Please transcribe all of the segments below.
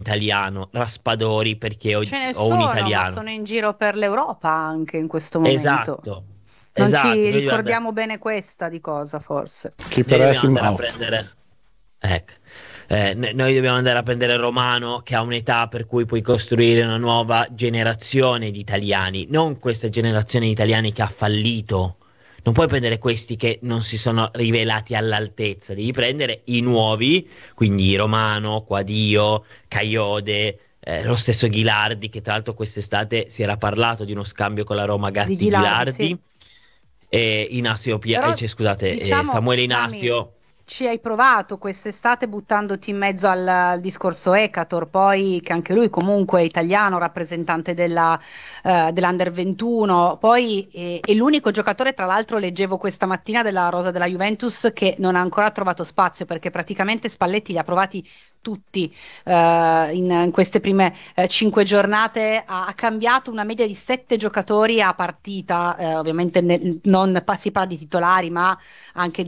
italiano, Raspadori perché ho, Ce ne ho un sono, ma italiano. sono in giro per l'Europa anche in questo momento. Esatto, Non esatto, ci noi dobbiamo andare, ricordiamo bene questa di cosa, forse. noi Keeper dobbiamo Asim andare a out. prendere, ecco, noi dobbiamo andare a prendere Romano che ha un'età per cui puoi costruire una nuova generazione di italiani, non questa generazione di italiani che ha fallito. Non puoi prendere questi che non si sono rivelati all'altezza, devi prendere i nuovi, quindi Romano, Quadio, Caiode, lo stesso Ghilardi, che tra l'altro quest'estate si era parlato di uno scambio con la Roma Di Ghilardi, sì. Gatti-Ghilardi, e Però scusate, diciamo, Samuele Sami, Inasio. ci hai provato quest'estate buttandoti in mezzo al discorso Ecator, poi che anche lui comunque è italiano, rappresentante dell'Under 21, poi è l'unico giocatore, tra l'altro leggevo questa mattina della rosa della Juventus che non ha ancora trovato spazio perché praticamente Spalletti li ha provati tutti in queste prime 5 giornate, ha cambiato una media di 7 giocatori a partita, ovviamente non si parla di titolari, ma anche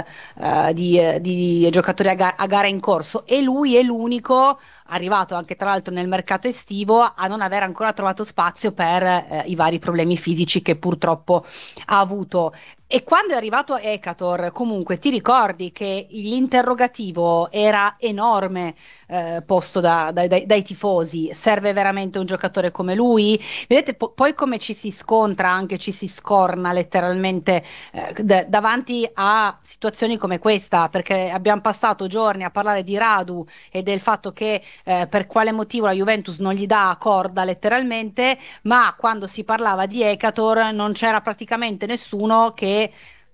di giocatori a gara in corso e lui è l'unico arrivato anche tra l'altro nel mercato estivo a non aver ancora trovato spazio per i vari problemi fisici che purtroppo ha avuto. E quando è arrivato Ecator, comunque ti ricordi che l'interrogativo era enorme, posto dai tifosi, serve veramente un giocatore come lui? Vedete poi come ci si scontra, anche ci si scorna letteralmente davanti a situazioni come questa, perché abbiamo passato giorni a parlare di Radu e del fatto che per quale motivo la Juventus non gli dà corda letteralmente, ma quando si parlava di Ecator non c'era praticamente nessuno che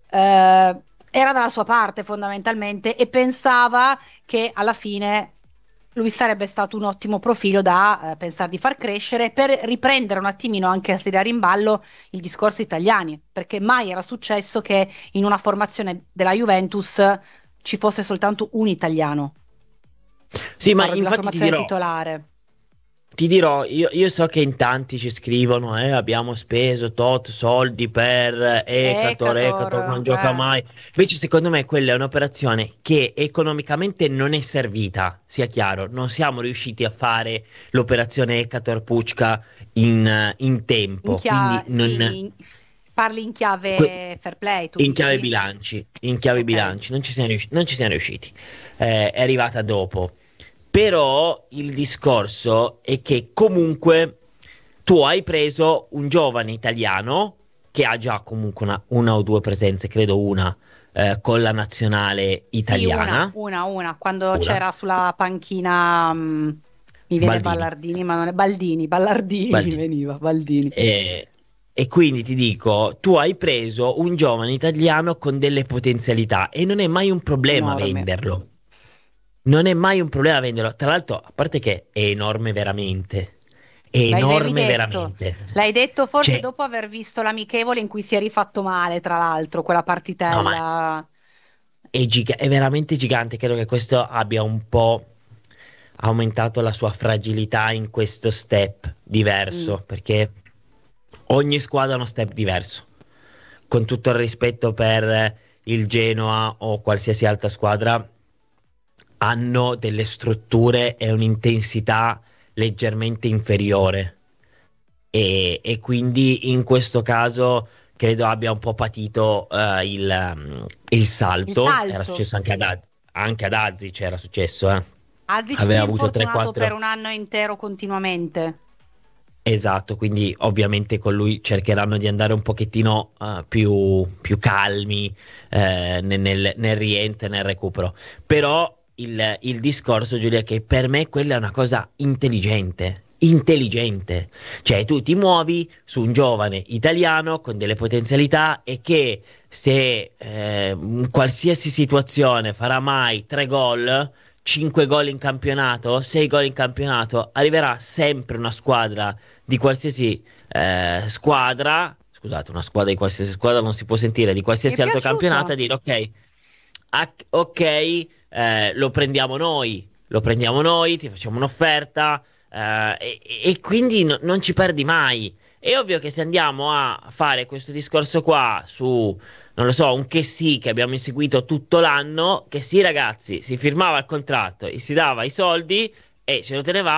era dalla sua parte fondamentalmente e pensava che alla fine lui sarebbe stato un ottimo profilo da pensare di far crescere per riprendere un attimino anche a tirare in ballo il discorso italiani, perché mai era successo che in una formazione della Juventus ci fosse soltanto un italiano. Sì, ma Parlo della infatti formazione titolare. ti dirò, io so che in tanti ci scrivono, abbiamo speso tot soldi per Ecator, Ecator non gioca mai. Invece secondo me quella è un'operazione che economicamente non è servita, sia chiaro, non siamo riusciti a fare l'operazione Ecator Pucca in tempo, quindi sì, parli in que- chiave fair play, tu in chiave dici? bilanci, in chiave Ok. bilanci, non ci siamo riusciti. È arrivata dopo. Però il discorso è che comunque tu hai preso un giovane italiano che ha già comunque una o due presenze, credo una, con la nazionale Sì, italiana. una, quando Una. c'era sulla panchina, mi viene Baldini. Ballardini, ma non è Baldini, Ballardini mi Baldini. veniva, Baldini. E quindi ti dico, tu hai preso un giovane italiano con delle potenzialità e non è mai un problema Enorme. venderlo. Non è mai un problema venderlo. Tra l'altro, a parte che è enorme veramente. È L'avevi enorme detto. veramente. L'hai detto forse Cioè, dopo aver visto l'amichevole in cui si è rifatto male, tra l'altro, quella no, ma partitella. è veramente gigante. Credo che questo abbia un po' aumentato la sua fragilità in questo step Mm. diverso, perché ogni squadra ha uno step diverso. Con tutto il rispetto per il Genoa o qualsiasi altra squadra, hanno delle strutture e un'intensità leggermente inferiore. E quindi in questo caso credo abbia un po' patito il Il salto. Era salto. successo anche ad Azzi, c'era successo, eh. Azic si è Aveva avuto infortunato per 3-4. un anno intero continuamente. Esatto, quindi ovviamente con lui cercheranno di andare un pochettino più calmi nel rientro e nel recupero. Però il discorso, Giulia, è che per me quella è una cosa intelligente. Intelligente, cioè tu ti muovi su un giovane italiano con delle potenzialità e che se in qualsiasi situazione farà mai 3 gol, 5 gol in campionato, 6 gol in campionato, arriverà sempre una squadra di qualsiasi squadra, scusate, una squadra di qualsiasi squadra non si può sentire, di Mi è qualsiasi altro campionato, a piaciuto. dire ok, ok, lo prendiamo noi, ti facciamo un'offerta, e quindi non ci perdi mai. È ovvio che se andiamo a fare questo discorso qua su, non lo so, un che sì che abbiamo inseguito tutto l'anno, che sì ragazzi, si firmava il contratto, e si dava i soldi e ce lo tenevamo.